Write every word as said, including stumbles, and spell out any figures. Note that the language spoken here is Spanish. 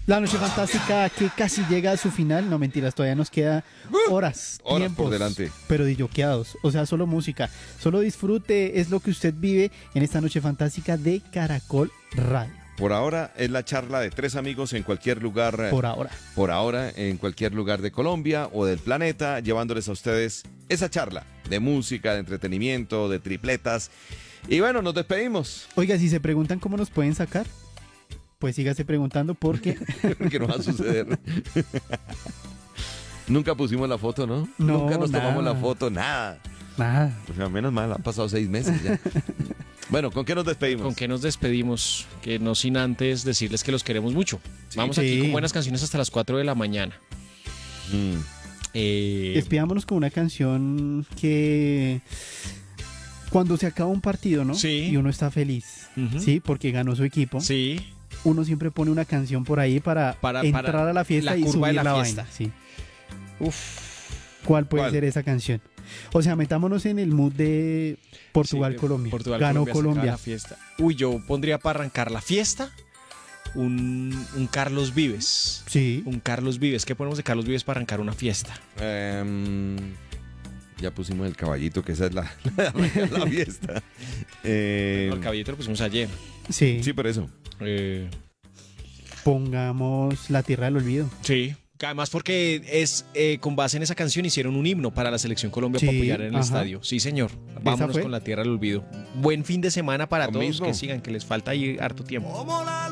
La Noche Fantástica que casi llega a su final. No, mentiras, todavía nos queda horas, Horas tiempos, por delante. pero disjoqueados. O sea, solo música, solo disfrute, es lo que usted vive en esta Noche Fantástica de Caracol Radio. Por ahora es la charla de tres amigos en cualquier lugar. Por ahora. Por ahora, en cualquier lugar de Colombia o del planeta, llevándoles a ustedes esa charla de música, de entretenimiento, de tripletas. Y bueno, nos despedimos. Oiga, si se preguntan cómo nos pueden sacar, pues sígase preguntando porque Porque no va a suceder. Nunca pusimos la foto, ¿no? No, Nunca nos tomamos nada. la foto, nada. nada. O sea, menos mal, han pasado seis meses ya. Bueno, ¿con qué nos despedimos? ¿Con qué nos despedimos? Que no sin antes decirles que los queremos mucho. Sí. Vamos Sí. aquí con buenas canciones hasta las cuatro de la mañana. Mm. Eh, Despidámonos con una canción que cuando se acaba un partido, ¿no? Sí. Y uno está feliz, Ujú. sí, porque ganó su equipo. Sí. Uno siempre pone una canción por ahí para, Para- entrar para a la fiesta la y curva de subir la la, fiesta. vaina. Sí. Uf. ¿Cuál puede ¿Cuál? ser esa canción? O sea, metámonos en el mood de Portugal-Colombia. Portugal, Ganó Colombia. se acaba Colombia. la fiesta. Uy, yo pondría para arrancar la fiesta un, un Carlos Vives. Sí. Un Carlos Vives. ¿Qué ponemos de Carlos Vives para arrancar una fiesta? Em, ya pusimos el caballito, que esa es la, la, la fiesta. Eh, El caballito lo pusimos ayer. Sí. sí, por eso. Eh, Pongamos La Tierra del Olvido. sí. Además porque es eh, con base en esa canción hicieron un himno para la Selección Colombia Sí, para apoyar en el ajá. estadio. Sí, señor. Vámonos fue? con La Tierra del Olvido. Buen fin de semana para Lo todos. mismo. Que sigan, que les falta ahí harto tiempo.